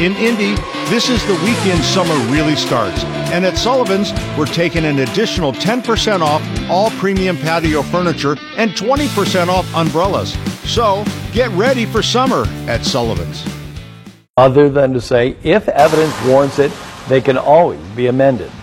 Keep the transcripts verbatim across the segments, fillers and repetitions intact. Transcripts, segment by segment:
In Indy, this is the weekend summer really starts. And at Sullivan's, we're taking an additional ten percent off all premium patio furniture and twenty percent off umbrellas. So get ready for summer at Sullivan's. Other than to say, if evidence warrants it, they can always be amended.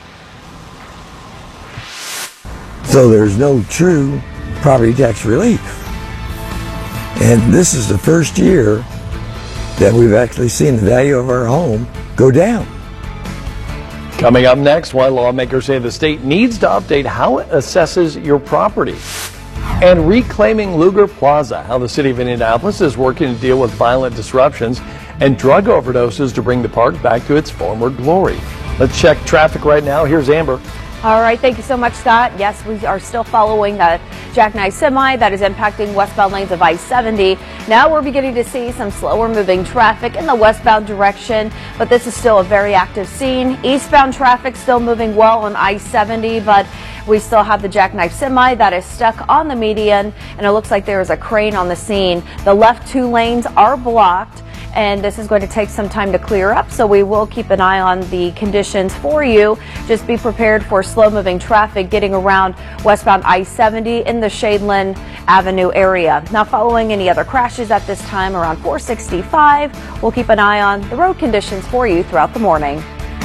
So there's no true property tax relief. And this is the first year that we've actually seen the value of our home go down. Coming up next, why lawmakers say the state needs to update how it assesses your property. And reclaiming Lugar Plaza, how the city of Indianapolis is working to deal with violent disruptions and drug overdoses to bring the park back to its former glory. Let's check traffic right now. Here's Amber. All right, thank you so much, Scott. Yes, we are still following a jackknife semi that is impacting westbound lanes of I seventy. Now we're beginning to see some slower moving traffic in the westbound direction, but this is still a very active scene. Eastbound traffic still moving well on I seventy, but we still have the jackknife semi that is stuck on the median, and it looks like there is a crane on the scene. The left two lanes are blocked, and this is going to take some time to clear up, so we will keep an eye on the conditions for you. Just be prepared for slow-moving traffic getting around westbound I seventy in the Shadeland Avenue area. Now, following any other crashes at this time around four sixty-five, we'll keep an eye on the road conditions for you throughout the morning.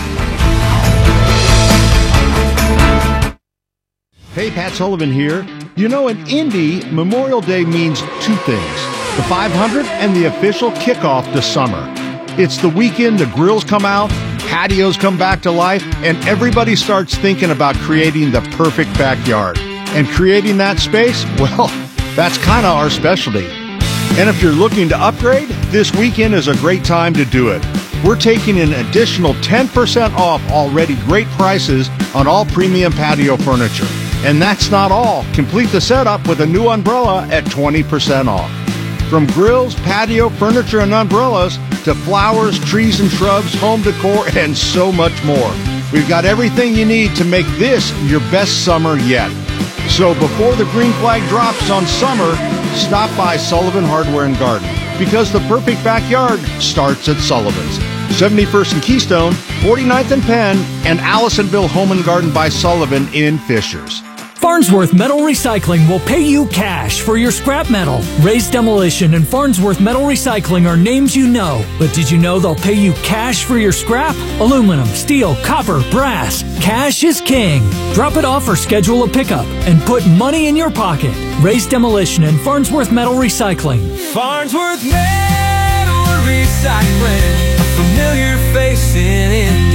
Hey, Pat Sullivan here. You know, in Indy, Memorial Day means two things. The five hundred and the official kickoff to summer. It's the weekend, the grills come out, patios come back to life, and everybody starts thinking about creating the perfect backyard. And creating that space, well, that's kind of our specialty. And if you're looking to upgrade, this weekend is a great time to do it. We're taking an additional ten percent off already great prices on all premium patio furniture. And that's not all. Complete the setup with a new umbrella at twenty percent off. From grills, patio, furniture, and umbrellas to flowers, trees and shrubs, home decor, and so much more. We've got everything you need to make this your best summer yet. So before the green flag drops on summer, stop by Sullivan Hardware and Garden, because the perfect backyard starts at Sullivan's. seventy-first and Keystone, forty-ninth and Penn, and Allisonville Home and Garden by Sullivan in Fishers. Farnsworth Metal Recycling will pay you cash for your scrap metal. Raised Demolition and Farnsworth Metal Recycling are names you know, but did you know they'll pay you cash for your scrap? Aluminum, steel, copper, brass. Cash is king. Drop it off or schedule a pickup and put money in your pocket. Raised Demolition and Farnsworth Metal Recycling. Farnsworth Metal Recycling, a familiar face in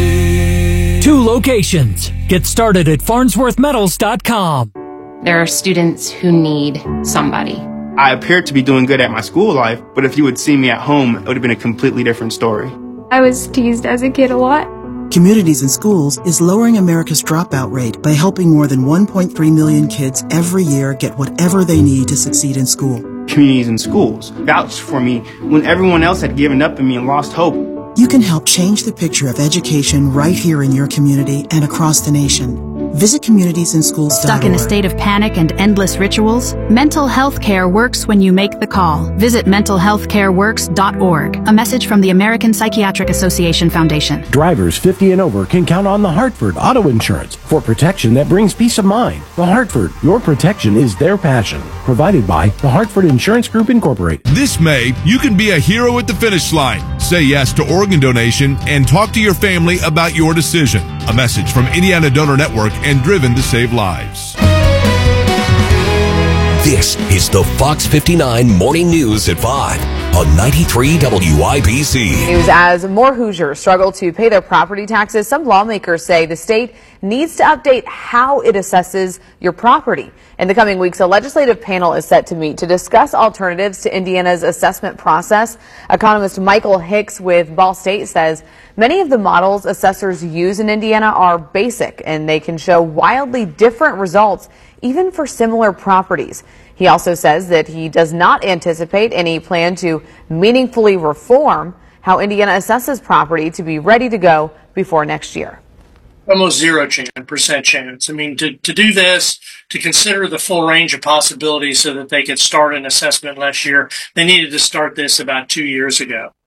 Indy. Two locations. Get started at farnsworth metals dot com. There are students who need somebody. I appeared to be doing good at my school life, but if you would see me at home, it would have been a completely different story. I was teased as a kid a lot. Communities in Schools is lowering America's dropout rate by helping more than one point three million kids every year get whatever they need to succeed in school. Communities in Schools vouched for me when everyone else had given up on me and lost hope. You can help change the picture of education right here in your community and across the nation. Visit communities in schools dot org. Stuck in a state of panic and endless rituals? Mental health care works when you make the call. Visit mental health care works dot org. A message from the American Psychiatric Association Foundation. Drivers fifty and over can count on the Hartford Auto Insurance for protection that brings peace of mind. The Hartford, your protection is their passion. Provided by the Hartford Insurance Group, Incorporated. This May, you can be a hero at the finish line. Say yes to organ donation and talk to your family about your decision. A message from Indiana Donor Network and Driven to Save Lives. This is the Fox fifty-nine Morning News at five on ninety-three W I B C. News as more Hoosiers struggle to pay their property taxes. Some lawmakers say the state needs to update how it assesses your property. In the coming weeks, a legislative panel is set to meet to discuss alternatives to Indiana's assessment process. Economist Michael Hicks with Ball State says many of the models assessors use in Indiana are basic, and they can show wildly different results even for similar properties. He also says that he does not anticipate any plan to meaningfully reform how Indiana assesses property to be ready to go before next year. Almost zero chance, percent chance. I mean, to, to do this, to consider the full range of possibilities so that they could start an assessment last year, they needed to start this about two years ago.